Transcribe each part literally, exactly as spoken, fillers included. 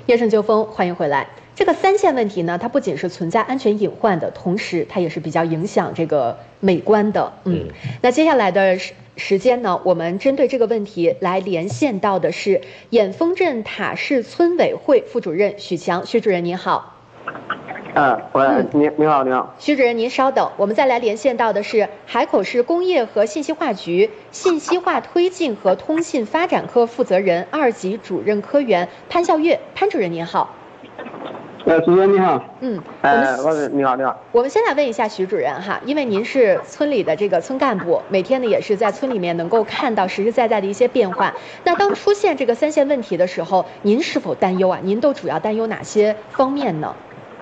夜深秋风，欢迎回来。这个三线问题呢，它不仅是存在安全隐患的，同时它也是比较影响这个美观的。嗯，嗯那接下来的时时间呢，我们针对这个问题来连线到的是眼峰镇塔市村委会副主任许强，许主任您好。 啊，喂， 嗯、 你你好，你好， 徐主任您稍等，我们再来连线到的是海口市工业和信息化局信息化推进和通信发展科负责人二级主任科员潘孝月，潘主任您好。 呃，主任你好。 嗯， 呃，我你好，你好。 我们先来问一下徐主任哈，因为您是村里的这个村干部，每天呢也是在村里面能够看到实实在在的一些变化。那当出现这个三线问题的时候，您是否担忧啊？您都主要担忧哪些方面呢？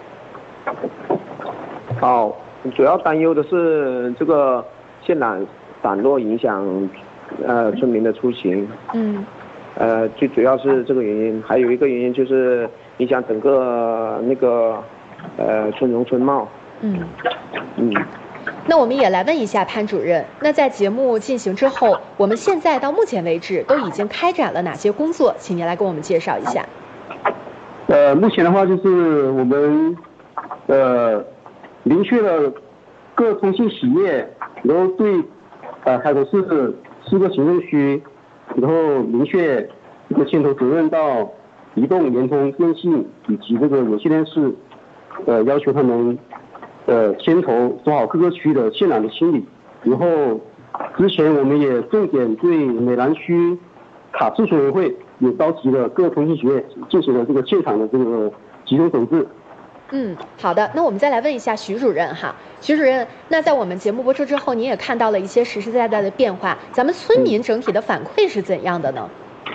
哦，主要担忧的是这个线缆散落影响呃村民的出行。嗯。呃，最主要是这个原因，还有一个原因就是影响整个那个呃村容村貌。嗯。嗯。 那我们也来问一下潘主任，那在节目进行之后，我们现在到目前为止都已经开展了哪些工作？请您来给我们介绍一下。 呃，目前的话就是我们呃明确了各通信企业，然后对呃海口市四个行政区，然后明确这个牵头责任到移动、联通、电信以及这个有线电视，呃要求他们呃牵头做好各个区的线缆的清理。然后之前我们也重点对美兰区塔市村委会也召集了各通信企业进行了这个现场的这个集中整治。 嗯，好的。那我们再来问一下徐主任哈，徐主任，那在我们节目播出之后，您也看到了一些实实在在的变化，咱们村民整体的反馈是怎样的呢？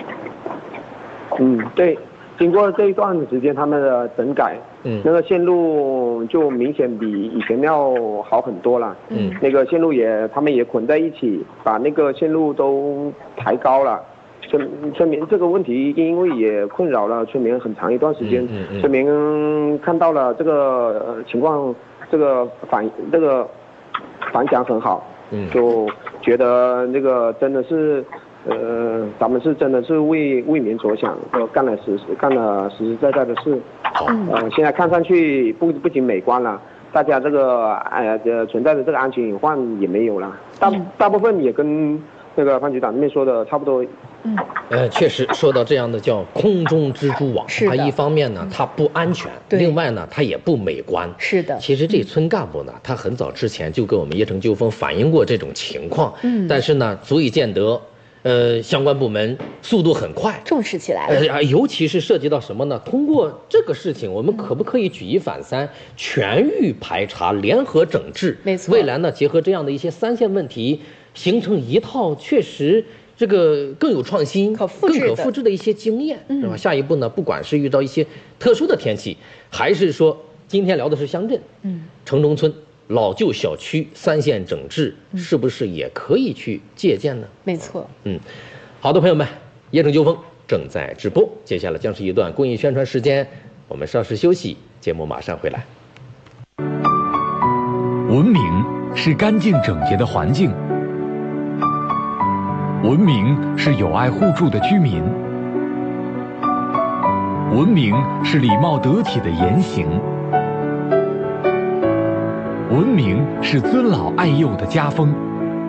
嗯，对，经过这一段时间他们的整改，嗯，那个线路就明显比以前要好很多了。嗯，那个线路也他们也捆在一起，把那个线路都抬高了。村村民这个问题，因为也困扰了村民很长一段时间，嗯嗯、村民看到了这个、呃、情况，这个反这个反响很好，嗯，就觉得那个真的是，呃，咱们是真的是为为民着想，呃，干了实干了实实在在的事，呃，现在看上去不不仅美观了，大家这个呃存在的这个安全隐患也没有了，大大部分也跟那个潘局长那边说的差不多。 嗯，呃，确实说到这样的叫空中蜘蛛网， 是的， 它一方面呢它不安全，另外呢它也不美观。 是的， 其实这村干部呢，他很早之前就跟我们叶城纠纷反映过这种情况，嗯，但是呢足以见得，呃，相关部门速度很快， 重视起来了。 呃，尤其是涉及到什么呢？通过这个事情，我们可不可以举一反三，全域排查、联合整治？ 没错。 未来呢，结合这样的一些三线问题，形成一套确实。这个更有创新、 可复制更可复制的一些经验，是吧？下一步呢，不管是遇到一些特殊的天气，还是说今天聊的是乡镇，嗯，城中村、老旧小区三线整治，是不是也可以去借鉴呢？ 没错， 嗯，好的，朋友们，夜城纠纷正在直播，接下来将是一段公益宣传时间，我们稍事休息，节目马上回来。 文明是干净整洁的环境。文明是友爱互助的居民，文明是礼貌得体的言行，文明是尊老爱幼的家风。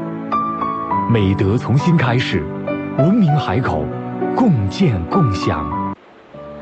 美德从心开始，文明海口，共建共享。